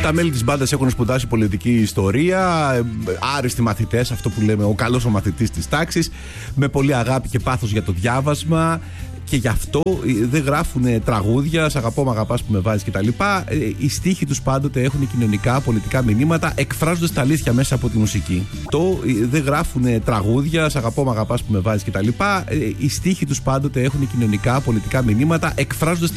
Τα μέλη της μπάντας έχουν σπουδάσει πολιτική ιστορία, άριστοι μαθητές, αυτό που λέμε ο καλός ο μαθητής της τάξης, με πολύ αγάπη και πάθος για το διάβασμα. Και γι' αυτό δεν γράφουν τραγούδια, σ' αγαπώ, μ' αγαπάς που με βάζεις κτλ. Οι στίχοι τους πάντοτε έχουν κοινωνικά, πολιτικά μηνύματα, εκφράζοντας τα αλήθεια μέσα από τη μουσική. Δεν γράφουν τραγούδια, σ' αγαπώ, μ' αγαπάς που με βάζεις κτλ. Οι στίχοι τους πάντοτε έχουν κοινωνικά, πολιτικά μηνύματα, εκφράζοντας